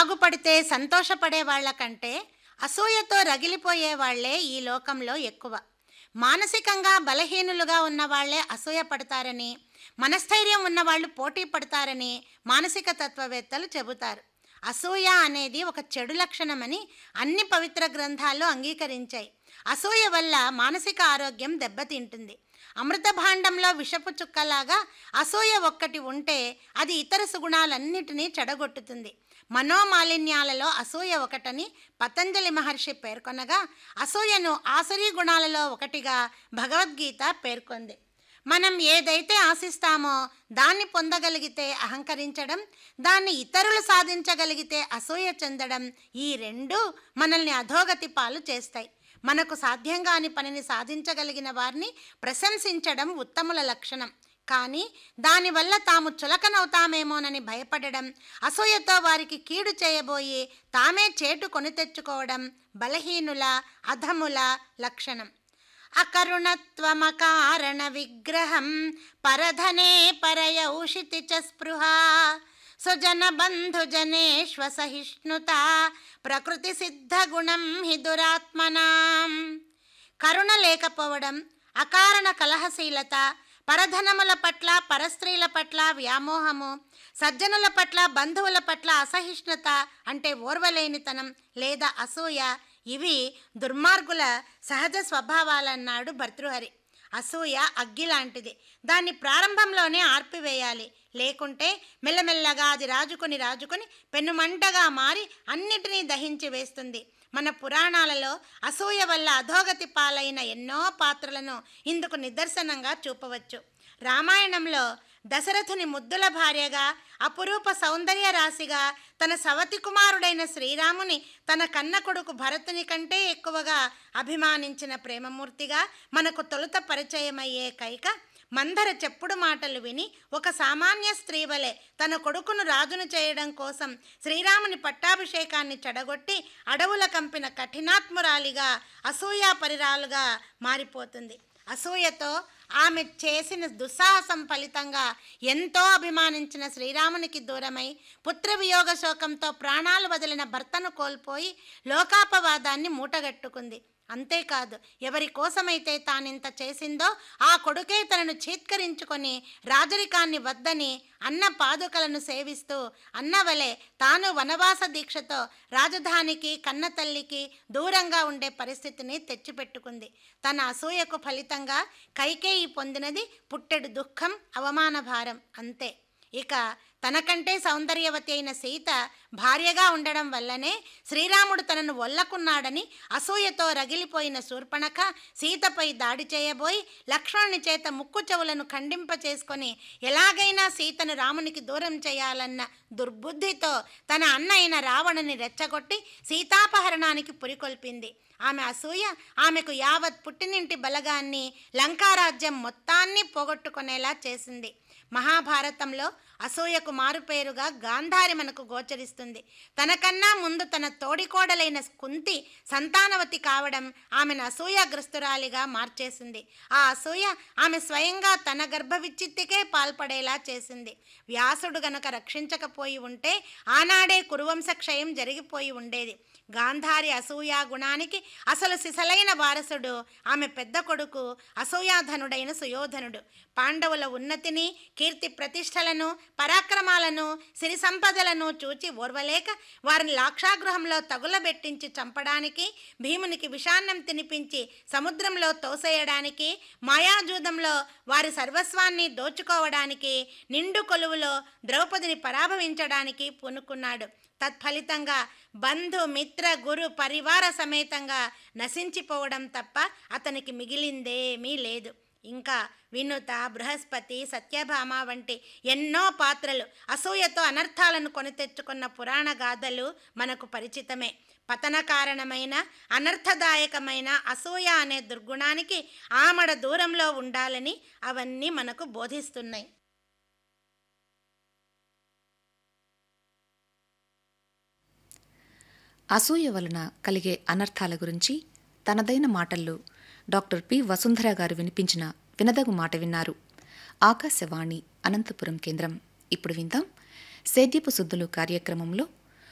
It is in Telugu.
బాగుపడితే సంతోషపడే వాళ్ళ కంటే అసూయతో రగిలిపోయే వాళ్లే ఈ లోకంలో ఎక్కువ. మానసికంగా బలహీనులుగా ఉన్నవాళ్లే అసూయ పడతారని, మనస్థైర్యం ఉన్నవాళ్ళు పోటీ పడతారని మానసిక తత్వవేత్తలు చెబుతారు. అసూయ అనేది ఒక చెడు లక్షణమని అన్ని పవిత్ర గ్రంథాలు అంగీకరించాయి. అసూయ వల్ల మానసిక ఆరోగ్యం దెబ్బతింటుంది. అమృత భాండంలో విషపు చుక్కలాగా అసూయ ఒక్కటి ఉంటే అది ఇతర సుగుణాలన్నిటినీ చెడగొట్టుతుంది. మనోమాలిన్యాలలో అసూయ ఒకటని పతంజలి మహర్షి పేర్కొనగా, అసూయను ఆసురీ గుణాలలో ఒకటిగా భగవద్గీత పేర్కొంది. మనం ఏదైతే ఆశిస్తామో దాన్ని పొందగలిగితే అహంకరించడం, దాన్ని ఇతరులు సాధించగలిగితే అసూయ చెందడం, ఈ రెండూ మనల్ని అధోగతి పాలు చేస్తాయి. మనకు సాధ్యం కాని పనిని సాధించగలిగిన వారిని ప్రశంసించడం ఉత్తముల లక్షణం. కానీ దానివల్ల తాము చులకనవుతామేమోనని భయపడడం, అసూయతో వారికి కీడు చేయబోయి తామే చేటు కొని తెచ్చుకోవడం బలహీనుల, అధముల లక్షణం. అకరుణత్వమకారణ విగ్రహం పరధనే పరయౌషితి చ స్పృహ సుజన బంధుజనేష్వ సహిష్ణుత ప్రకృతి సిద్ధ గుణం హి దురాత్మనాం. కరుణ లేకపోవడం, అకారణ కలహశీలత, పరధనముల పట్ల, పరస్త్రీల పట్ల వ్యామోహము, సజ్జనుల పట్ల, బంధువుల పట్ల అసహిష్ణుత అంటే ఓర్వలేనితనం లేదా అసూయ, ఇవి దుర్మార్గుల సహజ స్వభావాలన్నాడు భర్తృహరి. అసూయ అగ్గి లాంటిది. దాన్ని ప్రారంభంలోనే ఆర్పివేయాలి. లేకుంటే మెల్లమెల్లగా అది రాజుకొని పెనుమంటగా మారి అన్నిటినీ దహించి వేస్తుంది. మన పురాణాలలో అసూయ వల్ల అధోగతి పాలైన ఎన్నో పాత్రలను ఇందుకు నిదర్శనంగా చూపవచ్చు. రామాయణంలో దశరథుని ముద్దుల భార్యగా, అపురూప సౌందర్య రాశిగా, తన సవతి కుమారుడైన శ్రీరాముని తన కన్న కొడుకు భరతుని కంటే ఎక్కువగా అభిమానించిన ప్రేమమూర్తిగా మనకు తొలుత పరిచయమయ్యే కైక, మందర చెప్పుడు మాటలు విని ఒక సామాన్య స్త్రీ వలె తన కొడుకును రాజును చేయడం కోసం శ్రీరాముని పట్టాభిషేకాన్ని చెడగొట్టి అడవుల కంపిన కఠినాత్మురాలిగా, అసూయాపరిరాలుగా మారిపోతుంది. అసూయతో ఆమె చేసిన దుస్సాహసం ఫలితంగా ఎంతో అభిమానించిన శ్రీరామునికి దూరమై పుత్రవియోగ శోకంతో ప్రాణాలు వదిలిన భర్తను కోల్పోయి లోకాపవాదాన్ని మూటగట్టుకుంది. అంతేకాదు, ఎవరి కోసమైతే తానింత చేసిందో ఆ కొడుకే తనను చీత్కరించుకొని రాజరికాన్ని వద్దని అన్న పాదుకలను సేవిస్తూ అన్నవలే తాను వనవాస దీక్షతో రాజధానికి, కన్నతల్లికి దూరంగా ఉండే పరిస్థితిని తెచ్చిపెట్టుకుంది. తన అసూయకు ఫలితంగా కైకేయి పొందినది పుట్టెడు దుఃఖం, అవమాన భారం అంతే. ఇక తనకంటే సౌందర్యవతి అయిన సీత భార్యగా ఉండడం వల్లనే శ్రీరాముడు తనను ఒల్లకున్నాడని అసూయతో రగిలిపోయిన శూర్పణఖ సీతపై దాడి చేయబోయి లక్ష్మణుని చేత ముక్కు చెవులను ఖండింపచేసుకొని ఎలాగైనా సీతను రామునికి దూరం చేయాలన్న దుర్బుద్ధితో తన అన్న అయిన రావణుని రెచ్చగొట్టి సీతాపహరణానికి పురికొల్పింది. ఆమె అసూయ ఆమెకు యావత్ పుట్టినింటి బలగాన్ని, లంకారాజ్యం మొత్తాన్ని పోగొట్టుకునేలా చేసింది. మహాభారతంలో అసూయకు మారుపేరుగా గాంధారి మనకు గోచరిస్తుంది. తనకన్నా ముందు తన తోడికోడలైన కుంతి సంతానవతి కావడం ఆమెను అసూయాగ్రస్తురాలిగా మార్చేసింది. ఆ అసూయ ఆమె స్వయంగా తన గర్భవిచ్ఛిత్తికే పాల్పడేలా చేసింది. వ్యాసుడు గనక రక్షించకపోయి ఉంటే ఆనాడే కురువంశ క్షయం జరిగిపోయి ఉండేది. గాంధారి అసూయా గుణానికి అసలు సిసలైన వారసుడు ఆమె పెద్ద కొడుకు అసూయాధనుడైన సుయోధనుడు. పాండవుల ఉన్నతిని, కీర్తి ప్రతిష్టలను, పరాక్రమాలను, సిరి సంపదలను చూచి ఓర్వలేక వారిని లాక్షాగృహంలో తగులబెట్టించి చంపడానికి, భీమునికి విషాన్నం తినిపించి సముద్రంలో తోసేయడానికి, మాయాజూదంలో వారి సర్వస్వాన్ని దోచుకోవడానికి, నిండు కొలువులో ద్రౌపదిని పరాభవించడానికి పూనుకున్నాడు. తత్ఫలితంగా బంధు, మిత్ర, గురు, పరివార సమేతంగా నశించిపోవడం తప్ప అతనికి మిగిలిందేమీ లేదు. ఇంకా వినుత, బృహస్పతి, సత్యభామ వంటి ఎన్నో పాత్రలు, అసూయతో అనర్థాలను కొని తెచ్చుకున్న పురాణ గాథలు మనకు పరిచితమే. పతన కారణమైన, అనర్థదాయకమైన అసూయ అనే దుర్గుణానికి ఆమడ దూరంలో ఉండాలని అవన్నీ మనకు బోధిస్తున్నాయి. అసూయ వలన కలిగే అనర్థాల గురించి తనదైన మాటల్లో డాక్టర్ పి వసుంధర గారు వినిపించిన వినదగు మాట విన్నారు. ఆకాశవాణి అనంతపురం కేంద్రం. ఇప్పుడు విందాం సేద్యపు సుద్దులు కార్యక్రమంలో